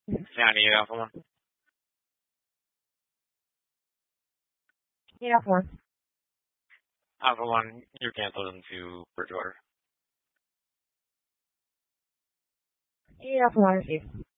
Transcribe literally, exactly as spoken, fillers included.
يعني Alpha one. Yeah, one. Alpha one, you cancel into Bridgewater. Yeah, one.